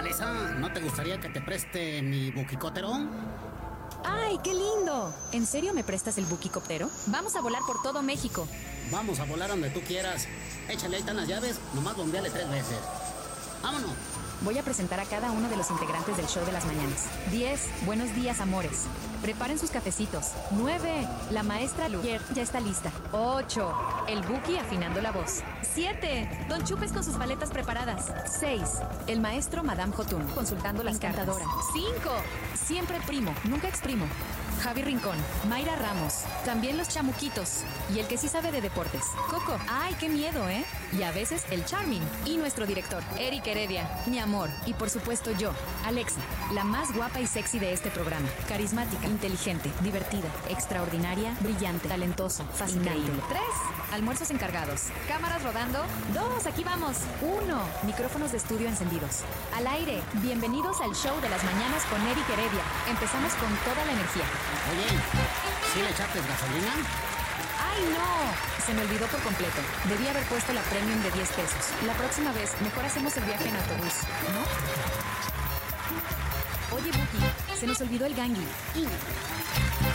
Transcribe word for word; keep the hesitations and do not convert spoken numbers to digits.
Teresa, ¿no te gustaría que te preste mi buquicóptero? ¡Ay, qué lindo! ¿En serio me prestas el buquicóptero? Vamos a volar por todo México. Vamos a volar donde tú quieras. Échale, ahí están las llaves, nomás bombeale tres veces. ¡Vámonos! Voy a presentar a cada uno de los integrantes del show de las mañanas. diez. Buenos días, amores. Preparen sus cafecitos. nueve. La maestra Luger ya está lista. ocho. El Buki afinando la voz. siete. Don Chupes con sus maletas preparadas. seis. El maestro Madame Jotun consultando las cantadoras. cinco. Siempre primo, nunca exprimo. Javi Rincón, Mayra Ramos, también los chamuquitos y el que sí sabe de deportes, Coco. ¡Ay, qué miedo, eh! Y a veces el Charming y nuestro director, Eric Heredia, mi amor, y por supuesto yo, Alexa, la más guapa y sexy de este programa, carismática, inteligente, divertida, extraordinaria, brillante, talentosa, fascinante. Tres. Almuerzos encargados, cámaras rodando. Dos. Aquí vamos. Uno. Micrófonos de estudio encendidos. Al aire. Bienvenidos al show de las mañanas con Eric Heredia. Empezamos con toda la energía. Oye, ¿sí le echaste gasolina? ¡Ay, no! Se me olvidó por completo. Debí haber puesto la premium de diez pesos. La próxima vez, mejor hacemos el viaje en autobús, ¿no? Oye, Buki, se nos olvidó el gangui.